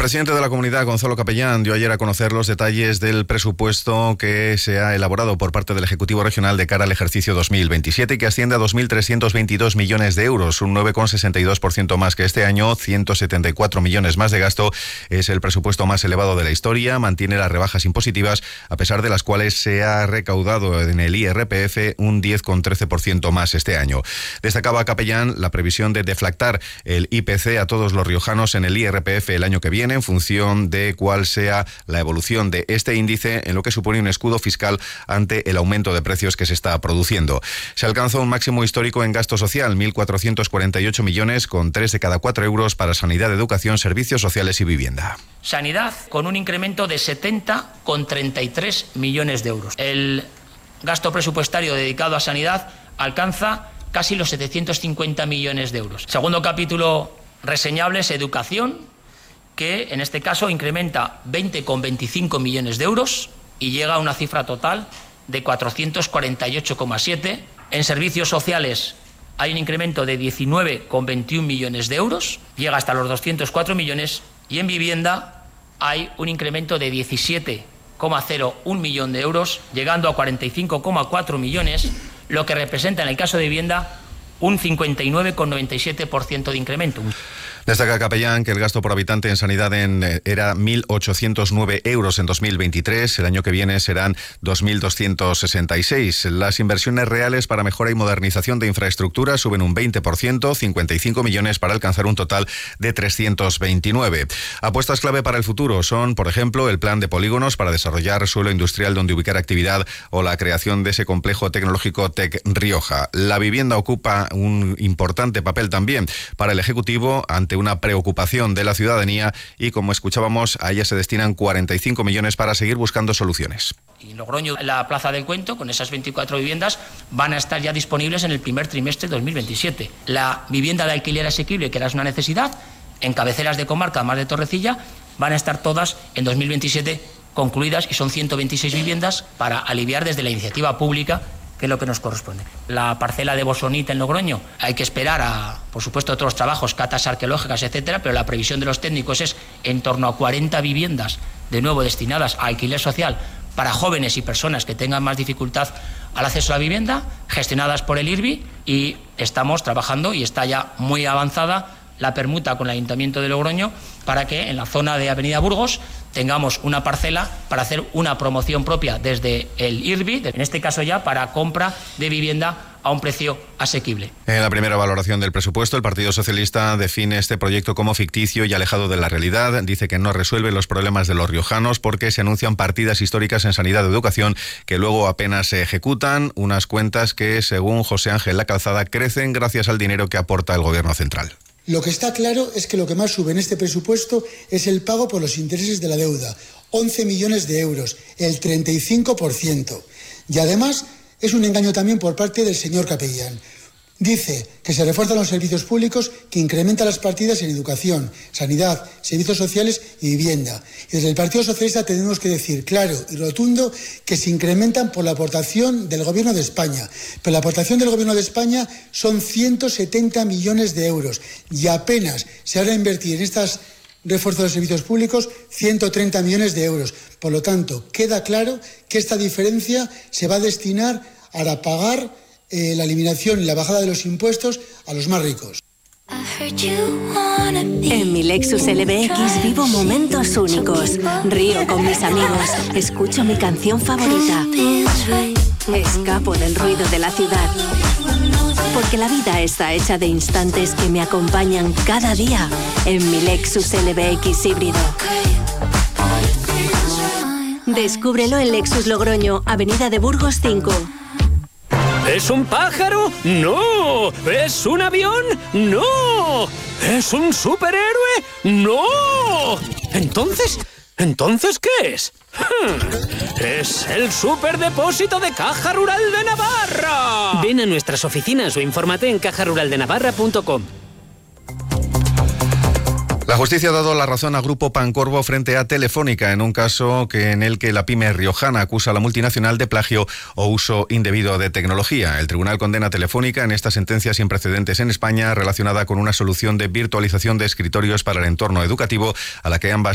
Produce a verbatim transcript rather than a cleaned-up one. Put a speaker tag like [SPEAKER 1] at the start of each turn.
[SPEAKER 1] presidente de la comunidad, Gonzalo Capellán, dio ayer a conocer los detalles del presupuesto que se ha elaborado por parte del Ejecutivo Regional de cara al ejercicio dos mil veintisiete y que asciende a dos mil trescientos veintidós millones de euros, un nueve coma sesenta y dos por ciento más que este año, ciento setenta y cuatro millones más de gasto. Es el presupuesto más elevado de la historia, mantiene las rebajas impositivas, a pesar de las cuales se ha recaudado en el I R P F un diez coma trece por ciento más este año. Destacaba Capellán la previsión de deflactar el I P C a todos los riojanos en el I R P F el año que viene, en función de cuál sea la evolución de este índice, en lo que supone un escudo fiscal ante el aumento de precios que se está produciendo. Se alcanza un máximo histórico en gasto social, mil cuatrocientos cuarenta y ocho millones, con tres de cada cuatro euros para sanidad, educación, servicios sociales y vivienda.
[SPEAKER 2] Sanidad, con un incremento de setenta coma treinta y tres millones de euros. El gasto presupuestario dedicado a sanidad alcanza casi los setecientos cincuenta millones de euros. Segundo capítulo reseñable es educación, que en este caso incrementa veinte coma veinticinco millones de euros y llega a una cifra total de cuatrocientos cuarenta y ocho coma siete. En servicios sociales hay un incremento de diecinueve coma veintiuno millones de euros, llega hasta los doscientos cuatro millones, y en vivienda hay un incremento de diecisiete coma cero uno millón de euros, llegando a cuarenta y cinco coma cuatro millones, lo que representa en el caso de vivienda un cincuenta y nueve coma noventa y siete por ciento de incremento.
[SPEAKER 1] Destaca Capellán que el gasto por habitante en sanidad en, era mil ochocientos nueve euros en dos mil veintitrés, el año que viene serán dos mil doscientos sesenta y seis. Las inversiones reales para mejora y modernización de infraestructura suben un veinte por ciento, cincuenta y cinco millones para alcanzar un total de trescientos veintinueve. Apuestas clave para el futuro son, por ejemplo, el plan de polígonos para desarrollar suelo industrial donde ubicar actividad o la creación de ese complejo tecnológico Tec Rioja. La vivienda ocupa un importante papel también para el Ejecutivo ante una preocupación de la ciudadanía y, como escuchábamos, a ella se destinan cuarenta y cinco millones para seguir buscando soluciones.
[SPEAKER 2] Y Logroño, la Plaza del Cuento, con esas veinticuatro viviendas, van a estar ya disponibles en el primer trimestre de dos mil veintisiete. La vivienda de alquiler asequible, que era una necesidad, en cabeceras de comarca, más de Torrecilla, van a estar todas en dos mil veintisiete concluidas y son ciento veintiséis viviendas para aliviar desde la iniciativa pública, que es lo que nos corresponde. La parcela de Bosonit en Logroño, hay que esperar a, por supuesto, otros trabajos, catas arqueológicas, etcétera, pero la previsión de los técnicos es en torno a cuarenta viviendas, de nuevo destinadas a alquiler social para jóvenes y personas que tengan más dificultad al acceso a la vivienda, gestionadas por el I R B I, y estamos trabajando, y está ya muy avanzada, la permuta con el Ayuntamiento de Logroño para que en la zona de Avenida Burgos tengamos una parcela para hacer una promoción propia desde el I R B I, en este caso ya para compra de vivienda a un precio asequible.
[SPEAKER 1] En la primera valoración del presupuesto, el Partido Socialista define este proyecto como ficticio y alejado de la realidad. Dice que no resuelve los problemas de los riojanos porque se anuncian partidas históricas en sanidad y educación que luego apenas se ejecutan, unas cuentas que, según José Ángel La Calzada, crecen gracias al dinero que aporta el Gobierno central.
[SPEAKER 3] Lo que está claro es que lo que más sube en este presupuesto es el pago por los intereses de la deuda, once millones de euros, el treinta y cinco por ciento. Y además es un engaño también por parte del señor Capellán. Dice que se refuerzan los servicios públicos, que incrementa las partidas en educación, sanidad, servicios sociales y vivienda. Y desde el Partido Socialista tenemos que decir claro y rotundo que se incrementan por la aportación del Gobierno de España. Pero la aportación del Gobierno de España son ciento setenta millones de euros y apenas se van a invertir en estas refuerzos de los servicios públicos ciento treinta millones de euros. Por lo tanto, queda claro que esta diferencia se va a destinar a pagar Eh, la eliminación y la bajada de los impuestos a los más ricos.
[SPEAKER 4] En mi Lexus L B X vivo momentos únicos. Río con mis amigos. Escucho mi canción favorita. Escapo del ruido de la ciudad. Porque la vida está hecha de instantes que me acompañan cada día en mi Lexus L B X híbrido. Descúbrelo en Lexus Logroño, Avenida de Burgos cinco.
[SPEAKER 5] ¿Es un pájaro? ¡No! ¿Es un avión? ¡No! ¿Es un superhéroe? ¡No! ¿Entonces? ¿Entonces qué es? Hmm. ¡Es el superdepósito de Caja Rural de Navarra!
[SPEAKER 6] Ven a nuestras oficinas o infórmate en caja rural de navarra punto com.
[SPEAKER 1] La justicia ha dado la razón a Grupo Pancorbo frente a Telefónica en un caso que en el que la pyme riojana acusa a la multinacional de plagio o uso indebido de tecnología. El tribunal condena a Telefónica en esta sentencia sin precedentes en España relacionada con una solución de virtualización de escritorios para el entorno educativo a la que ambas